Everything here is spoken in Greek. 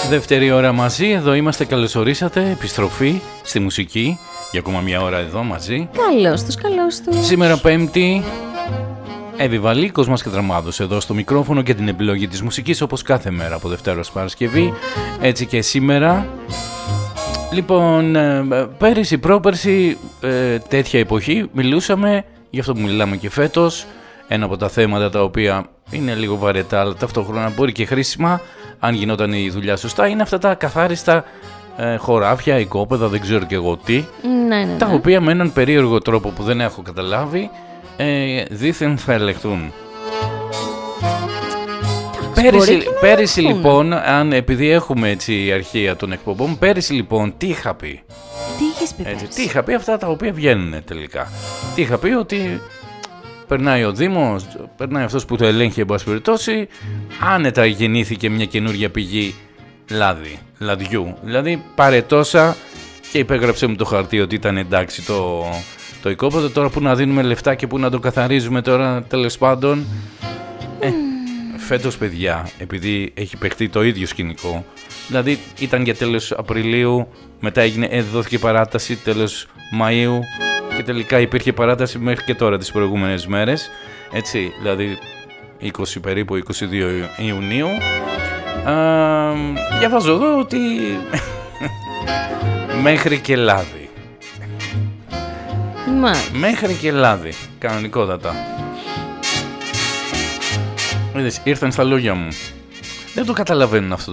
Δεύτερη ώρα μαζί, εδώ είμαστε, καλωσορίσατε, επιστροφή στη μουσική για ακόμα μια ώρα εδώ μαζί. Καλώς τους. Σήμερα Πέμπτη, Εύη Βαλή, Κοσμάς και Δραμάδος εδώ στο μικρόφωνο και την επιλογή της μουσικής όπως κάθε μέρα από Δευτέρα ως Παρασκευή, έτσι και σήμερα. Λοιπόν, πέρυσι, πρόπερσι, τέτοια εποχή μιλούσαμε, γι' αυτό που μιλάμε και φέτος, ένα από τα θέματα τα οποία είναι λίγο βαρετά αλλά ταυτόχρονα μπορεί και χρήσιμα αν γινόταν η δουλειά σωστά, είναι αυτά τα καθάριστα χωράφια, οικόπεδα, δεν ξέρω και εγώ τι, ναι. τα οποία με έναν περίεργο τρόπο που δεν έχω καταλάβει δήθεν θα ελεγχθούν. Πέρυσι λοιπόν, επειδή έχουμε έτσι αρχεία των εκπομπών, πέρυσι λοιπόν τι είχα πει? Τι είχα πει αυτά τα οποία βγαίνουν τελικά? Τι είχα πει? Ότι περνάει ο Δήμος, περνάει αυτός που το ελέγχει εν πάση περιπτώσει, άνετα γεννήθηκε μια καινούργια πηγή λαδιού. Δηλαδή παρετώσα και υπέγραψε μου το χαρτί ότι ήταν εντάξει το οικόπεδο. Τώρα που να δίνουμε λεφτά και που να το καθαρίζουμε τώρα, τέλος πάντων. Φέτος, παιδιά, επειδή έχει παιχτεί το ίδιο σκηνικό, δηλαδή ήταν για τέλος Απριλίου, μετά δόθηκε παράταση τέλος Μαΐου και τελικά υπήρχε παράταση μέχρι και τώρα τις προηγούμενες μέρες, έτσι, δηλαδή 20 περίπου 22 Ιουνίου. Διαβάζω εδώ ότι μέχρι και λάδι. Μέχρι και λάδι, κανονικότατα. Είδες, ήρθαν στα λόγια μου. Δεν το καταλαβαίνουν αυτό